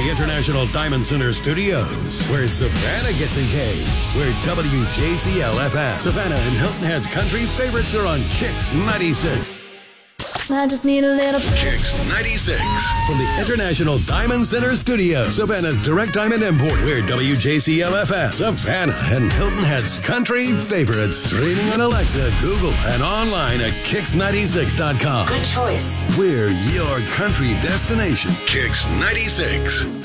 the International Diamond Center Studios, where Savannah gets engaged, where WJCL-FM, Savannah and Hilton Head's country favorites are on Kicks 96. I just need a little Kicks 96. From the International Diamond Center Studios, Savannah's direct diamond import, where WJCL-FM, Savannah and Hilton Head's country favorites. Streaming on Alexa, Google, and online at Kicks96.com. Good choice. We're your country destination. Kicks 96.